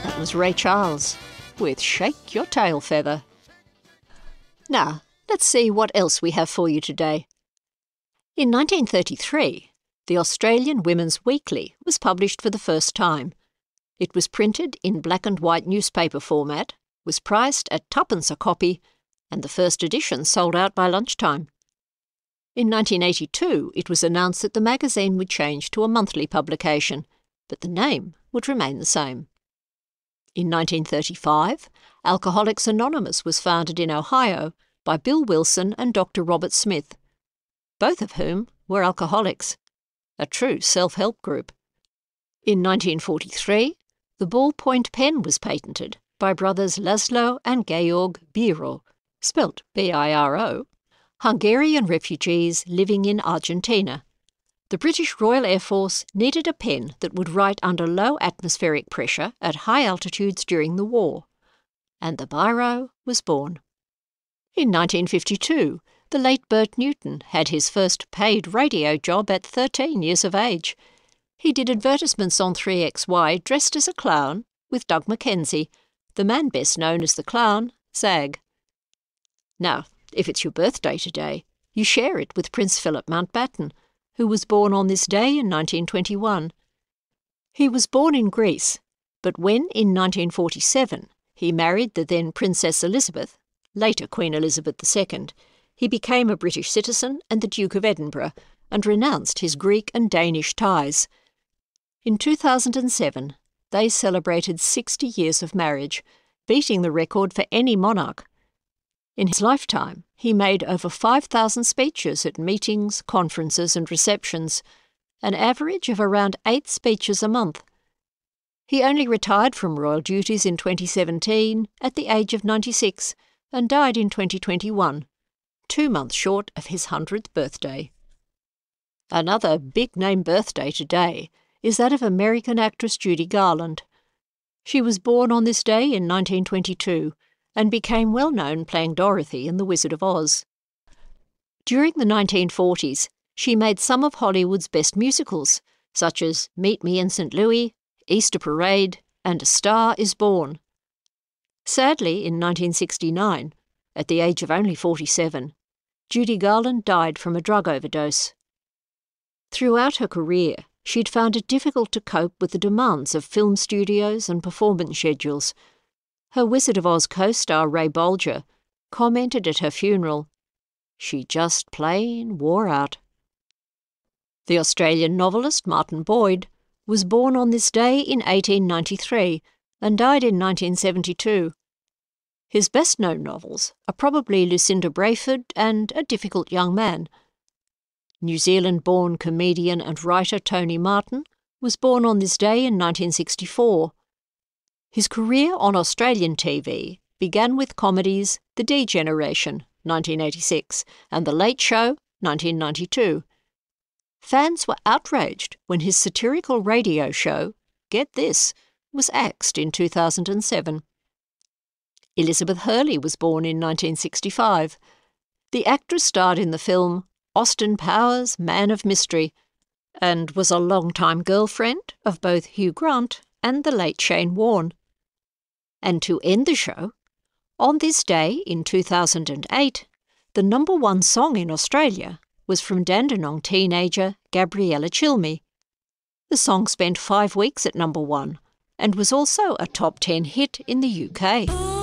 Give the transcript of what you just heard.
That was Ray Charles with Shake Your Tail Feather. Now, let's see what else we have for you today. In 1933, the Australian Women's Weekly was published for the first time. It was printed in black and white newspaper format, was priced at twopence a copy, and the first edition sold out by lunchtime. In 1982, it was announced that the magazine would change to a monthly publication, but the name would remain the same. In 1935, Alcoholics Anonymous was founded in Ohio by Bill Wilson and Dr. Robert Smith, both of whom were alcoholics, a true self-help group. In 1943, the ballpoint pen was patented by brothers Laszlo and Georg Biro, spelt B-I-R-O, Hungarian refugees living in Argentina. The British Royal Air Force needed a pen that would write under low atmospheric pressure at high altitudes during the war, and the Biro was born. In 1952, the late Bert Newton had his first paid radio job at 13 years of age. He did advertisements on 3XY dressed as a clown with Doug McKenzie, the man best known as the clown, Zag. Now, if it's your birthday today, you share it with Prince Philip Mountbatten, who was born on this day in 1921. He was born in Greece, but when, in 1947, he married the then Princess Elizabeth, later Queen Elizabeth II, he became a British citizen and the Duke of Edinburgh, and renounced his Greek and Danish ties. In 2007, they celebrated 60 years of marriage, beating the record for any monarch. In his lifetime, he made over 5,000 speeches at meetings, conferences and receptions, an average of around 8 speeches a month. He only retired from royal duties in 2017 at the age of 96 and died in 2021, 2 months short of his 100th birthday. Another big-name birthday today is that of American actress Judy Garland. She was born on this day in 1922, and became well known playing Dorothy in The Wizard of Oz. During the 1940s, she made some of Hollywood's best musicals, such as Meet Me in St. Louis, Easter Parade, and A Star is Born. Sadly, in 1969, at the age of only 47, Judy Garland died from a drug overdose. Throughout her career, she'd found it difficult to cope with the demands of film studios and performance schedules. Her Wizard of Oz co-star Ray Bolger commented at her funeral, "She just plain wore out." The Australian novelist Martin Boyd was born on this day in 1893 and died in 1972. His best-known novels are probably Lucinda Brayford and A Difficult Young Man. New Zealand-born comedian and writer Tony Martin was born on this day in 1964. His career on Australian TV began with comedies The D Generation, 1986, and The Late Show, 1992. Fans were outraged when his satirical radio show, Get This, was axed in 2007. Elizabeth Hurley was born in 1965. The actress starred in the film Austin Powers, Man of Mystery, and was a long-time girlfriend of both Hugh Grant and the late Shane Warne. And to end the show, on this day in 2008, the #1 song in Australia was from Dandenong teenager Gabriella Chilmi. The song spent 5 weeks at #1 and was also a top 10 hit in the UK.